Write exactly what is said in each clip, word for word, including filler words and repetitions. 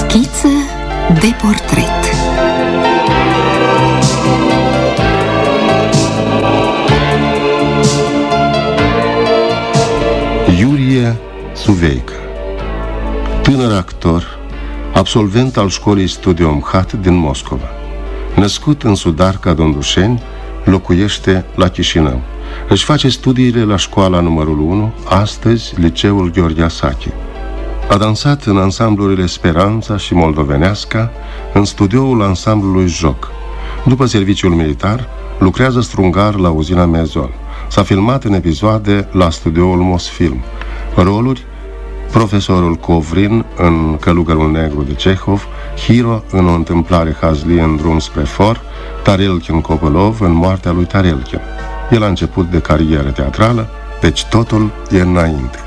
Schiță de portret. Iurie Suveică, tânăr actor, absolvent al școlii Studio MHAT din Moscova. Născut în Sudarca Dondușeni, locuiește la Chișinău. Își face studiile la școala numărul unu, astăzi Liceul Gheorghe Asache. A dansat în ansamblurile Speranța și Moldoveneasca, în studioul ansamblului Joc. După serviciul militar, lucrează strungar la uzina Mezol. S-a filmat în episoade la studioul Mosfilm. Roluri: profesorul Covrin în Călugărul Negru de Cehov, Hiro în O întâmplare hazlie în Drum spre For, Tarelkin Copălov în Moartea lui Tarelkin. El a început de carieră teatrală, deci totul e înainte.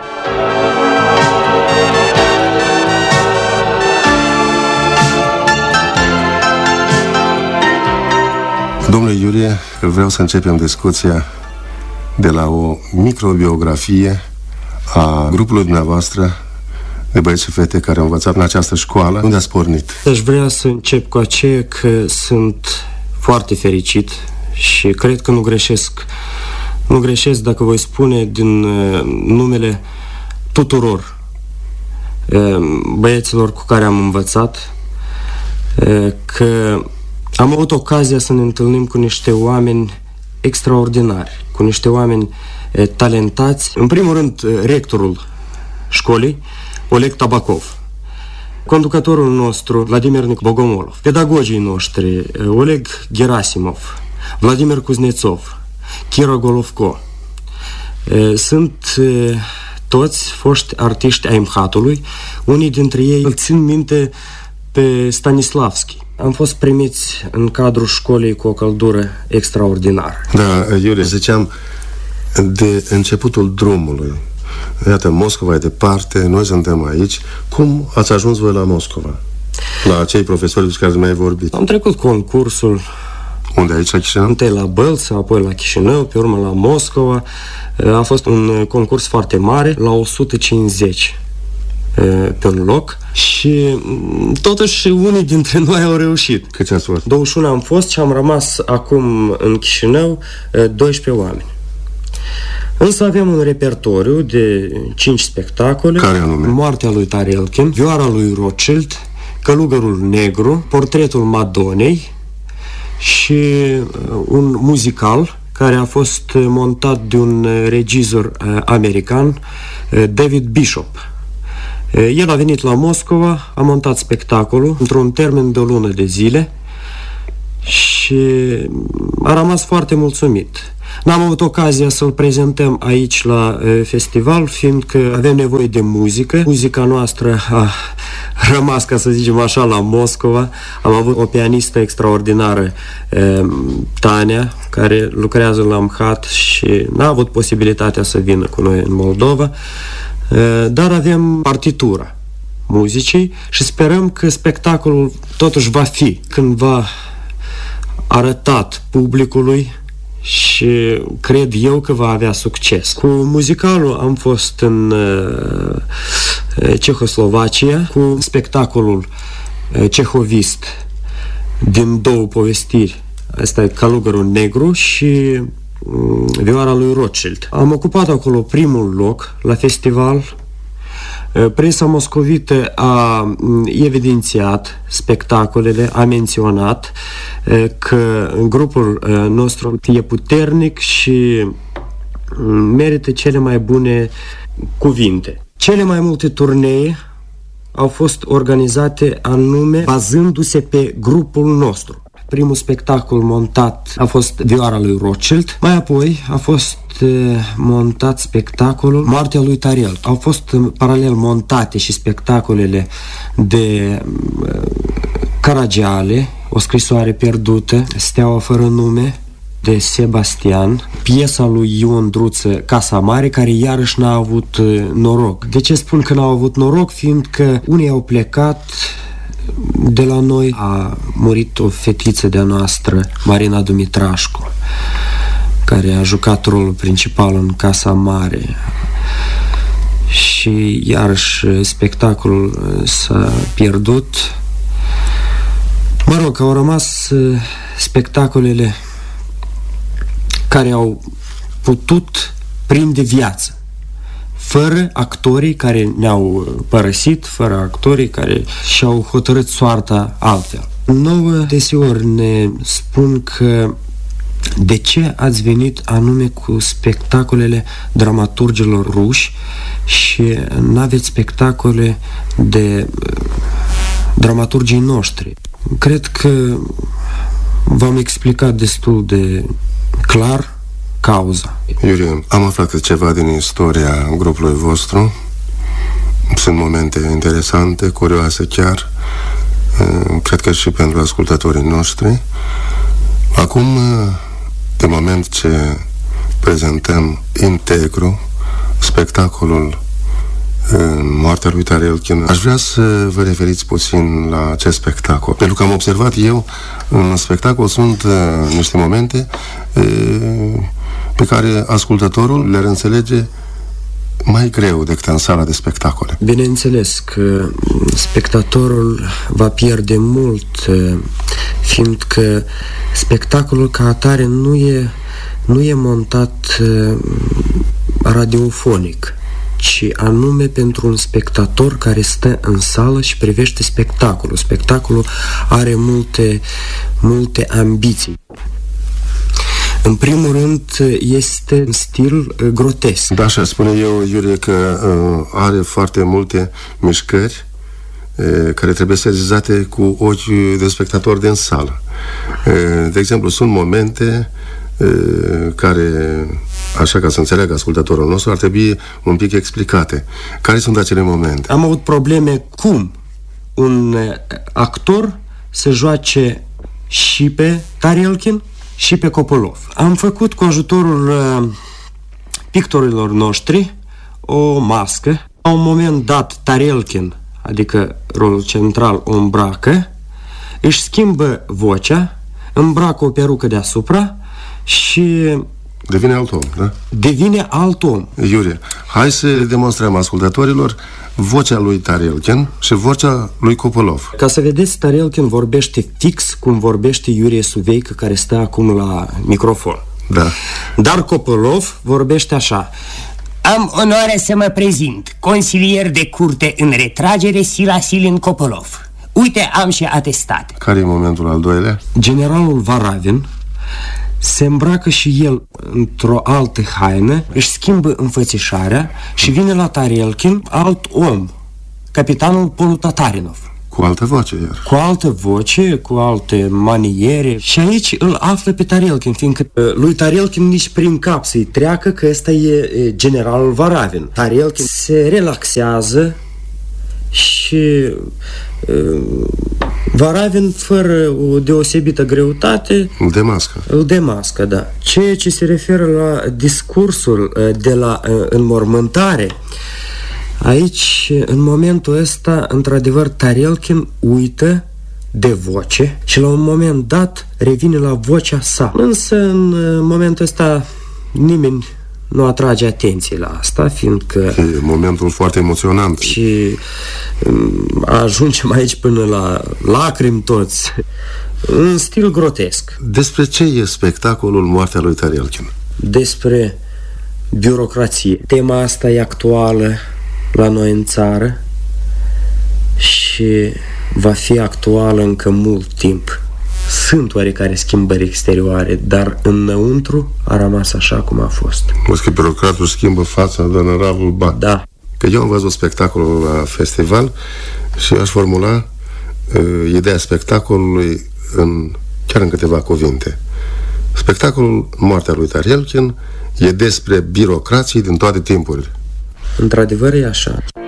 Domnule Iurie, vreau să începem discuția de la o microbiografie a grupului dumneavoastră de băieți și fete care au învățat în această școală. Unde ați pornit? Aș vrea să încep cu aceea că sunt foarte fericit și cred că nu greșesc. Nu greșesc dacă voi spune din uh, numele tuturor uh, băieților cu care am învățat uh, că am avut ocazia să ne întâlnim cu niște oameni extraordinari, cu niște oameni uh, talentați. În primul rând, uh, rectorul școlii, Oleg Tabakov, conducătorul nostru, Vladimir Bogomolov, pedagogii noștri, uh, Oleg Gerasimov, Vladimir Kuznetsov, Kira Golovko. Sunt toți foști artiști ai MHAT-ului. Unii dintre ei îl țin minte pe Stanislavski. Am fost primiți în cadrul școlii cu o căldură extraordinară. Da, Iurie, ziceam de începutul drumului. Iată, Moscova e departe, noi suntem aici. Cum ați ajuns voi la Moscova? La acei profesori despre care mi-ai vorbit? Am trecut concursul. Unde, aici, la Chișinău? Întâi la Bălți, apoi la Chișinău, pe urmă la Moscova. A fost un concurs foarte mare, la o sută cincizeci pe un loc. Și totuși unii dintre noi au reușit. Câți ați fost? douăzeci și unu am fost și am rămas acum în Chișinău doisprezece oameni. Însă avem un repertoriu de cinci spectacole. Care anume? Moartea lui Tarelkin, Vioara lui Rothschild, Călugărul Negru, Portretul Madonei și un muzical care a fost montat de un regizor american, David Bishop. El a venit la Moscova, a montat spectacolul într-un termen de o lună de zile și a rămas foarte mulțumit. N-am avut ocazia să-l prezentăm aici la e, festival, fiindcă avem nevoie de muzică. Muzica noastră a rămas, ca să zicem așa, la Moscova. Am avut o pianistă extraordinară, e, Tania, care lucrează la MHAT și n-a avut posibilitatea să vină cu noi în Moldova, e, dar avem partitura muzicii și sperăm că spectacolul totuși va fi cândva arătat publicului și cred eu că va avea succes. Cu muzicalul am fost în uh, Cehoslovacia cu spectacolul uh, cehovist din două povestiri. Asta e Călugărul Negru și uh, Vioara lui Rothschild. Am ocupat acolo primul loc la festival. Presa moscovită a evidențiat spectacolele, a menționat că grupul nostru e puternic și merită cele mai bune cuvinte. Cele mai multe turnee au fost organizate anume bazându-se pe grupul nostru. Primul spectacol montat a fost Vioara lui Rothschild, mai apoi a fost montat spectacolul Moartea lui Tarel. Au fost în paralel montate și spectacolele de Caragiale, O scrisoare pierdută, Steaua fără nume, de Sebastian, piesa lui Ion Druță, Casa Mare, care iarăși n-a avut noroc. De ce spun că n-au avut noroc? Fiindcă unii au plecat de la noi. A murit o fetiță de-a noastră, Marina Dumitrașcu, care a jucat rolul principal în Casa Mare. și iarăși spectacolul s-a pierdut. Mă rog, au rămas spectacolele care au putut prinde viață, fără actorii care ne-au părăsit, fără actorii care și-au hotărât soarta altfel. Nouă, deseori, ne spun că de ce ați venit anume cu spectacolele dramaturgilor ruși și n-aveți spectacole de dramaturgii noștri. Cred că v-am explicat destul de clar cauza. Iurie, am aflat ceva din istoria grupului vostru. Sunt momente interesante, curioase chiar. Cred că și pentru ascultătorii noștri. Acum, de moment ce prezentăm integru spectacolul Moartea lui Tarelkin, aș vrea să vă referiți puțin la acest spectacol. Pentru că am observat eu, în spectacol sunt uh, niște momente uh, pe care ascultătorul le-ar înțelege mai greu decât în sala de spectacole. Bineînțeles că spectatorul va pierde mult, fiindcă spectacolul ca atare nu e, nu e montat radiofonic, ci anume pentru un spectator care stă în sală și privește spectacolul. Spectacolul are multe, multe ambiții. În primul rând, este în stil grotesc. Da, așa spune eu, Iurie, că uh, are foarte multe mișcări uh, care trebuie sezizate cu ochi de spectator din sală. Uh, de exemplu, sunt momente uh, care, așa ca să înțeleagă ascultătorul nostru, ar trebui un pic explicate. Care sunt acele momente? Am avut probleme cum un actor să joace și pe Tarelkin și pe Kopylov. Am făcut cu ajutorul uh, pictorilor noștri o mască. La un moment dat Tarelkin, adică rolul central, o îmbracă, își schimbă vocea, îmbracă o perucă deasupra și devine alt om, da? Devine alt om. Iurie, hai să demonstrăm ascultătorilor vocea lui Tarelkin și vocea lui Kopylov. Ca să vedeți, Tarelkin vorbește fix cum vorbește Iurie Suveică, care stă acum la microfon. Da. Dar Kopylov vorbește așa: am onoarea să mă prezint, consilier de curte în retragere, Sila Silin Kopylov. Uite, am și atestat. Care e momentul al doilea? Generalul Varavin se îmbracă și el într-o altă haină, își schimbă înfățișarea și vine la Tarelkin alt om, capitanul Polutatarinov. Cu altă voce, iar. Cu altă voce, cu alte maniere. Și aici îl află pe Tarelkin, fiindcă lui Tarelkin nici prin cap să-i treacă că ăsta e generalul Varavin. Tarelkin se relaxează și uh, Varavin, fără o deosebită greutate, îl demască. Îl demască, da. Ceea ce se referă la discursul de la uh, înmormântare, aici, în momentul ăsta, într-adevăr, Tarelkin uită de voce și la un moment dat revine la vocea sa. Însă, în momentul ăsta, nimeni nu atrage atenție la asta, fiindcă e momentul foarte emoționant. Și ajungem aici până la lacrimi toți, în stil grotesc. Despre ce e spectacolul Moartea lui Tarelkin? Despre birocrație. Tema asta e actuală la noi în țară și va fi actuală încă mult timp. Sunt oarecare schimbări exterioare, dar înăuntru a rămas așa cum a fost. Văd că birocratul schimbă fața de năravul ba. Da. Că eu am văzut spectacolul la festival și aș formula uh, ideea spectacolului în, chiar în câteva cuvinte. Spectacolul Moartea lui Tarelkin e despre birocrații din toate timpurile. Într-adevăr e așa.